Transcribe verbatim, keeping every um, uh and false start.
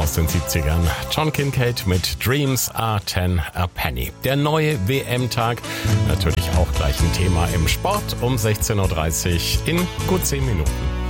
aus den siebzigern. John Kincade mit Dreams Are Ten a Penny. Der neue W M-Tag, natürlich auch gleich ein Thema im Sport um sechzehn Uhr dreißig in gut zehn Minuten.